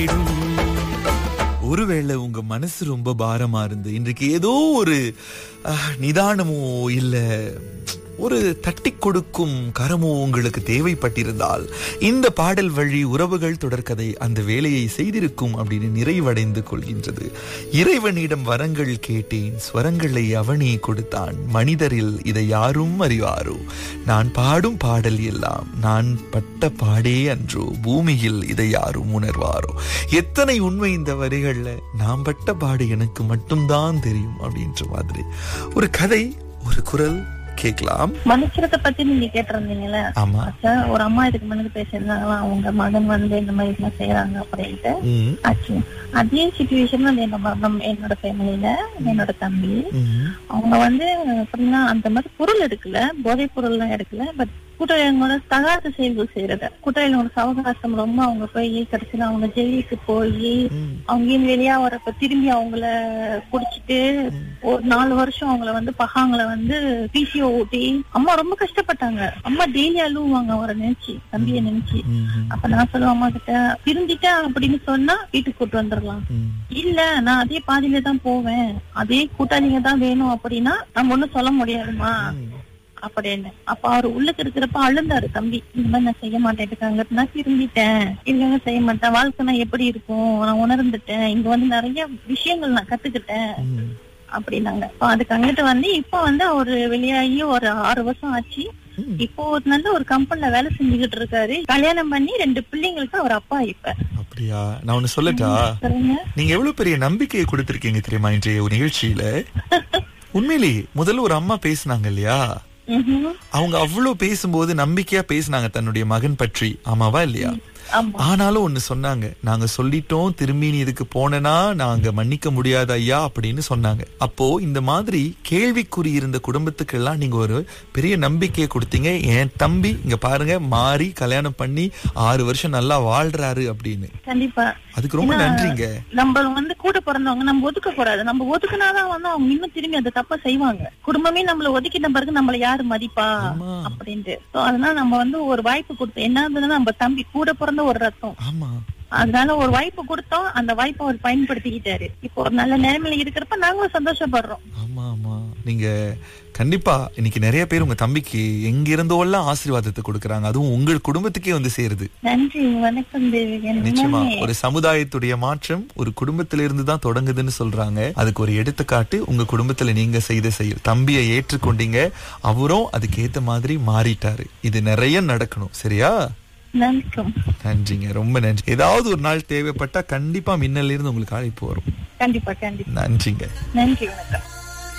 ஒருவேளை உங்க மனசு ரொம்ப பாரமா இருந்து இன்றைக்கு ஏதோ ஒரு நிதானமோ இல்ல ஒரு தட்டி கொடுக்கும் கரமோ உங்களுக்கு தேவைப்பட்டிருந்தால் இந்த பாடல் வழி உறவுகள் தொடர்கதை அந்த வேலையை செய்திருக்கும் அப்படின்னு நிறைவடைந்து கொள்கின்றது. இறைவனிடம் வரங்கள் கேட்டேன், ஸ்வரங்களை அவனே கொடுத்தான், மனிதரில் இதை யாரும் அறிவாரோ, நான் பாடும் பாடல் எல்லாம் நான் பட்ட பாடே அன்றோ, பூமியில் இதை யாரும் உணர்வாரோ. எத்தனை உண்மை இந்த வரிகள்ல, நாம் பட்ட பாடு எனக்கு மட்டும்தான் தெரியும் அப்படின்ற மாதிரி ஒரு கதை, ஒரு குரல் கேட்கலாம். மனுஷரத்தை பத்தி நீங்க கேட்டிருந்தீங்கல்ல, ஒரு அம்மா இதுக்கு முன்னாடி பேசியிருந்தாங்களா, அவங்க மகன் இந்த மாதிரி எல்லாம் செய்யறாங்க அப்படின்ட்டு. அதே சிச்சுவேஷன் என்னோட ஃபேமிலியில என்னோட தம்பி அவங்க எப்படின்னா அந்த மாதிரி பொருள் எடுக்கல, போதை பொருள் எல்லாம் எடுக்கல, பட் கூட்டாளிகளோட தகாத செயல்கள் செய்யறது. கூட்டாளிகளோட சவகாசம் ரொம்ப அவங்க போய் கடைசியில அவங்க ஜெயிலுக்கு போய் அவங்க வெளியா வரப்ப திரும்பி அவங்கள குடிச்சிட்டு ஒரு 4 வருஷம் அவங்கள பகாங்களை பிசிஓ ஊட்டி அம்மா ரொம்ப கஷ்டப்பட்டாங்க. அம்மா டெய்லி அழுவாங்க அவரை நினைச்சு, தம்பிய நினைச்சு. அப்ப நான் சொல்லுவேன் அம்மா கிட்ட, திருந்திட்டேன் அப்படின்னு சொன்னா வீட்டுக்கு கூட்டு வந்துடலாம், இல்ல நான் அதே பாதியில தான் போவேன், அதே கூட்டாளிங்க தான் வேணும் அப்படின்னா நம்ம ஒண்ணும் சொல்ல முடியாதுமா அப்படின்னு. அப்ப அவர் உள்ளுக்கு இருக்கிறப்ப அழுந்தாரு தம்பி, இந்த மாதிரி நான் செய்ய மாட்டேன், நான் திரும்பிட்டேன், இதுக்காக செய்ய மாட்டேன், வாழ்க்கைனா எப்படி இருக்கும் நான் உணர்ந்துட்டேன், இங்க நிறைய விஷயங்கள் நான் கத்துக்கிட்டேன் அப்படின்னாங்க. அதுக்கு அங்கிட்டு இப்ப அவரு வெளியாகி ஒரு 6 வருஷம் ஆச்சு. இப்போ ஒரு நல்ல ஒரு கம்பெனில வேலை செஞ்சுக்கிட்டு இருக்காரு. கல்யாணம் பண்ணி 2 பிள்ளைங்களுக்கு அவர் அப்பா. இப்ப அப்படியா? நான் ஒண்ணு சொல்லட்டா, நீங்க எவ்வளவு பெரிய நம்பிக்கையை கொடுத்திருக்கீங்க தெரியுமா இன்றைய நிகழ்ச்சியில. உண்மையிலேயே முதல்ல ஒரு அம்மா பேசினாங்க இல்லையா, அவங்க அவ்வளவு பேசும்போது நம்பிக்கையா பேசினாங்க தன்னுடைய மகன் பற்றி, ஆமாவா இல்லையா? ஆனாலும் ஒண்ணு சொன்னாங்க, நாங்க சொல்லிட்டோம், திரும்பி நீ இதுக்கு போனா நாங்க மன்னிக்க முடியாது ஐயா அப்படின்னு சொன்னாங்க. அப்போ இந்த மாதிரி கேள்விக்குறி இருந்த குடும்பத்துக்கு எல்லாம் நீங்க ஒரு பெரிய நம்பிக்கையை கொடுத்தீங்க. என் தம்பி இங்க பாருங்க மாறி கல்யாணம் பண்ணி 6 வருஷம் நல்லா வாழ்றாரு அப்படின்னு. கண்டிப்பா அதுக்கு ரொம்ப நன்றிங்க. நம்ம கூட பிறந்தவங்க நம்ம ஒதுக்க கூடாது. நம்ம ஒதுக்குனாதான் அவங்க இன்னும் திரும்பி அந்த தப்ப செய்வாங்க. குடும்பமே நம்மள ஒதுக்கின பிறகு நம்மள யாரு மதிப்பா அப்படின்ட்டு. அதனால நம்ம ஒரு வாய்ப்பு கொடுத்தோம். என்ன நம்ம தம்பி கூட பிறந்த ஒரு ரத்தம், அதனால ஒரு வாய்ப்பு கொடுத்தோம். அந்த வாய்ப்பை அவர் பயன்படுத்திக்கிட்டாரு. இப்போ ஒரு நல்ல நிலைமையில இருக்கிறப்ப நாங்களும் சந்தோஷப்படுறோம். ஆமா ஆமா, நீங்க கண்டிப்பா இன்னைக்கு நிறைய பேர் உங்க தம்பிக்கு எங்க இருந்தோ எல்லாம் ஆசீர்வாதத்தை கொடுக்கறாங்க. அதுவும் உங்க குடும்பத்துக்கே சேருது. நன்றி, வணக்கம் தேவி. நிச்சயமா ஒரு சமுதாயத்துடைய மாற்றம் ஒரு குடும்பத்தில இருந்து தான் தொடங்குதுன்னு சொல்றாங்க. அதுக்கு ஒரு எடுத்துக்காட்டு உங்க குடும்பத்துல நீங்க செய்த செயல். தம்பியை ஏற்றுக்கொண்டீங்க, அவரும் அதுக்கு ஏத்த மாதிரி மாறிட்டாரு. இது நிறைய நடக்கணும். சரியா? நன்றிங்க, ரொம்ப நன்றி. ஏதாவது ஒரு நாள் தேவைப்பட்டா கண்டிப்பா மின்னல்ல இருந்து உங்களுக்கு அழைப்பு வரும். கண்டிப்பா கண்டிப்பா. நன்றிங்க. நன்றி, வணக்கம்.